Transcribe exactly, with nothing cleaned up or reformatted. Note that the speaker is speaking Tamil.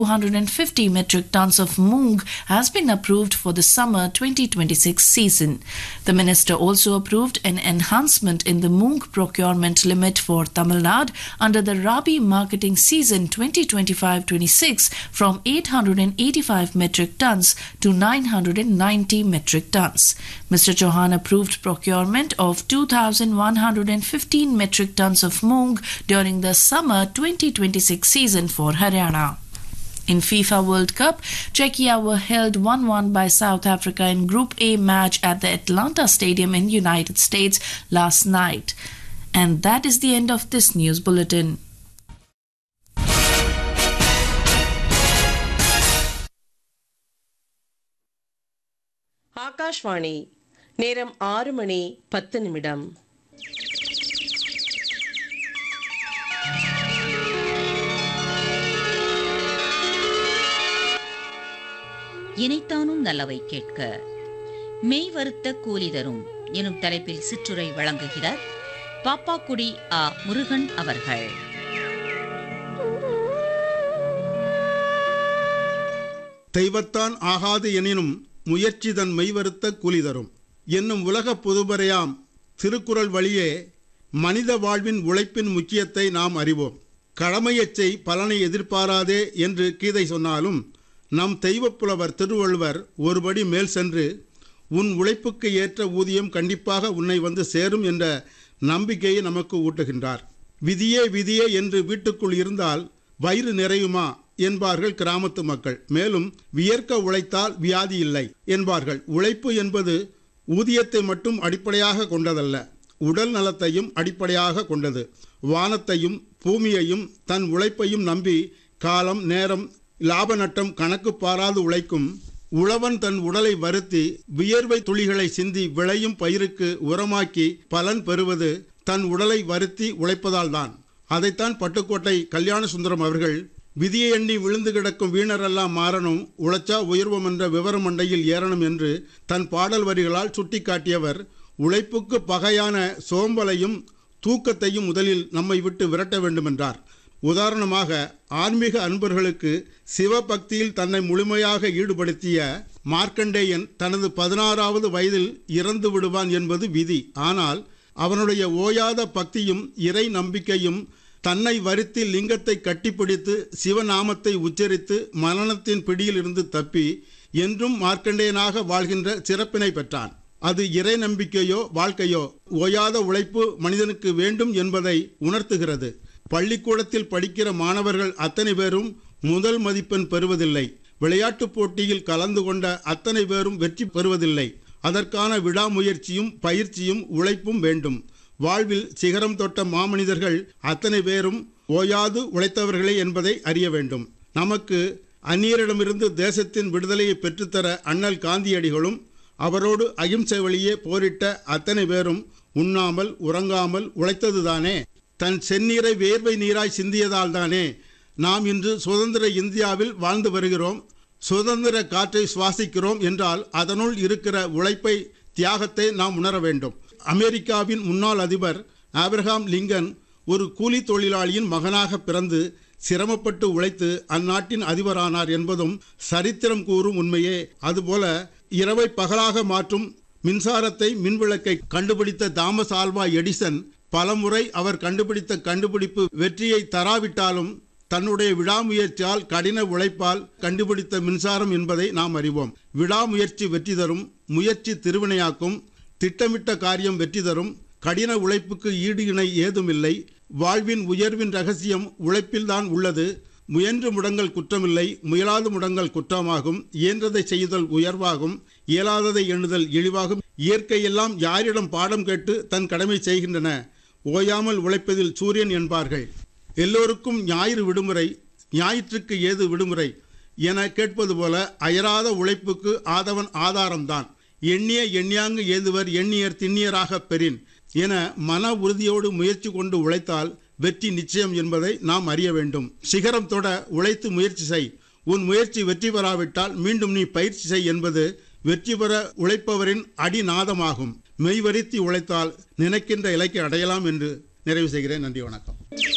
two hundred fifty metric tons of moong has been approved for the summer twenty twenty-six season. The minister also approved an enhancement in the moong procurement limit for Tamil Nadu under the Rabi marketing season twenty twenty-five twenty-six from eight hundred eighty-five metric tons to nine hundred ninety metric tons. Mister Chauhan approved procurement of two thousand one hundred fifteen metric tons of moong during the summer twenty twenty-six season for Haryana. In FIFA World Cup, Czechia were held one one by South Africa in Group A match at the Atlanta Stadium in United States last night. And that is the end of this news bulletin. Akashvani நேரம் ஆறு மணி பத்து நிமிடம். இனைத்தானும் நல்லவை கேட்க மெய் வருத்த கூலி தரும் எனும் தலைப்பில் சிற்றுரை வழங்குகிறார் பாப்பாக்குடி ஆ முருகன் அவர்கள். தெய்வத்தான் ஆகாது எனினும் முயற்சி தன் மெய்வருத்த கூலி தரும் என்னும் உலக பொதுமறையாம் திருக்குறள் வழியே மனித வாழ்வின் உழைப்பின் முக்கியத்தை நாம் அறிவோம். கடமையைச் செய் பலனை எதிர்பாராதே என்று கீதை சொன்னாலும் நம் தெய்வப்புலவர் திருவள்ளுவர் ஒருபடி மேல் சென்று உன் உழைப்புக்கு ஏற்ற ஊதியம் கண்டிப்பாக உன்னை வந்து சேரும் என்ற நம்பிக்கையை நமக்கு ஊட்டுகின்றார். விதியே விதியே என்று வீட்டுக்குள் இருந்தால் வயிறு நிறையுமா என்பார்கள் கிராமத்து மக்கள். மேலும் வியர்க்க உழைத்தால் வியாதி இல்லை என்பார்கள். உழைப்பு என்பது ஊதியத்தை மட்டும் அடிப்படையாக கொண்டதல்ல, உடல் நலத்தையும் அடிப்படையாக கொண்டது. வானத்தையும் பூமியையும் தன் உழைப்பையும் நம்பி காலம் நேரம் லாப நட்டம் கணக்கு பாராது உழைக்கும் உழவன் தன் உடலை வருத்தி வியர்வை துளிகளை சிந்தி விளையும் பயிருக்கு உரமாக்கி பலன் பெறுவது தன் உடலை வருத்தி உழைப்பதால் தான். அதைத்தான் பட்டுக்கோட்டை கல்யாண சுந்தரம் அவர்கள் விதியை எண்ணி விழுந்து கிடக்கும் வீணரெல்லாம் மாறணும், உழைச்சா உயர்வம் என்ற விவரம் மண்டையில் ஏறணும் என்று தன் பாடல் வரிகளால் சுட்டிக்காட்டியவர். உழைப்புக்கு பகையான சோம்பலையும் தூக்கத்தையும் முதலில் நம்மை விட்டு விரட்ட வேண்டும் என்றார். உதாரணமாக ஆன்மீக அன்பர்களுக்கு சிவபக்தியில் தன்னை முழுமையாக ஈடுபடுத்திய மார்க்கண்டேயன் தனது பதினாறாவது வயதில் இறந்து விடுவான் என்பது விதி. ஆனால் அவனுடைய ஓயாத பக்தியும் இறை நம்பிக்கையும் தன்னை வருத்தி லிங்கத்தை கட்டிப்பிடித்து சிவநாமத்தை உச்சரித்து மரணத்தின் பிடியில் இருந்து தப்பி என்றும் மார்க்கண்டேயனாக வாழ்கின்ற சிறப்பினை பெற்றான். அது இறை நம்பிக்கையோ வாழ்க்கையோ ஓயாத உழைப்பு மனிதனுக்கு வேண்டும் என்பதை உணர்த்துகிறது. பள்ளிக்கூடத்தில் படிக்கிற மாணவர்கள் அத்தனை பேரும் முதல் மதிப்பெண் பெறுவதில்லை. விளையாட்டுப் போட்டியில் கலந்து கொண்ட அத்தனை பேரும் வெற்றி பெறுவதில்லை. அதற்கான விடாமுயற்சியும் பயிற்சியும் உழைப்பும் வேண்டும். வாழ்வில் சிகரம் தொட்ட மாமனிதர்கள் அத்தனை பேரும் ஓயாது உழைத்தவர்களே என்பதை அறிய வேண்டும். நமக்கு அந்நியரிடமிருந்து தேசத்தின் விடுதலையை பெற்றுத்தர அண்ணல் காந்தியடிகளும் அவரோடு அகிம்சை வழியே போரிட்ட அத்தனை பேரும் உண்ணாமல் உறங்காமல் உழைத்ததுதானே. தன் செந்நீரை வேர்வை நீராய் சிந்தியதால் தானே நாம் இன்று சுதந்திர இந்தியாவில் வாழ்ந்து வருகிறோம். சுதந்திர காற்றை சுவாசிக்கிறோம் என்றால் அதனுள் இருக்கிற உழைப்பை தியாகத்தை நாம் உணர வேண்டும். அமெரிக்காவின் முன்னாள் அதிபர் ஆபிரகாம் லிங்கன் ஒரு கூலி தொழிலாளியின் மகனாக பிறந்து சிரமப்பட்டு உழைத்து அந்நாட்டின் அதிபரானார் என்பதும் சரித்திரம் கூறும் உண்மையே. அதுபோல இரவை பகலாக மாற்றும் மின்சாரத்தை மின்விளக்கை கண்டுபிடித்த தாமஸ் ஆல்வா எடிசன் பலமுறை அவர் கண்டுபிடித்த கண்டுபிடிப்பு வெற்றியை தராவிட்டாலும் தன்னுடைய விடாமுயற்சியால் கடின உழைப்பால் கண்டுபிடித்த மின்சாரம் என்பதை நாம் அறிவோம். விடாமுயற்சி வெற்றி தரும், முயற்சி திருவினையாக்கும், திட்டமிட்ட காரியம் வெற்றி தரும். கடின உழைப்புக்கு ஈடு இணை ஏதுமில்லை. வாழ்வின் உயர்வின் ரகசியம் உழைப்பில்தான் உள்ளது. முயன்று முடங்கல் குற்றமில்லை, முயலாது முடங்கல் குற்றமாகும். இயன்றதை செய்தல் உயர்வாகும், இயலாததை எண்ணுதல் இழிவாகும். இயற்கையெல்லாம் யாரிடம் பாடம் கேட்டு தன் கடமை செய்கின்றன. ஓயாமல் உழைப்பதில் சூரியன் என்பார்கள். எல்லோருக்கும் ஞாயிறு விடுமுறை, ஞாயிற்றுக்கு ஏது விடுமுறை என கேட்பது போல அயராத உழைப்புக்கு ஆதவன் ஆதாரம்தான். எண்ணிய எண்ணியாங்கு ஏதுவர் எண்ணியர் திண்ணியராக பெறின் என மன உறுதியோடு முயற்சி கொண்டு உழைத்தால் வெற்றி நிச்சயம் என்பதை நாம் அறிய வேண்டும். சிகரம் தொட உழைத்து முயற்சி செய். உன் முயற்சி வெற்றி பெறாவிட்டால் மீண்டும் நீ பயிற்சி செய் என்பது வெற்றி பெற உழைப்பவரின் அடிநாதமாகும். மெய்வருத்தி உழைத்தால் நினைக்கின்ற இலக்கை அடையலாம் என்று நிறைவு செய்கிறேன். நன்றி, வணக்கம்.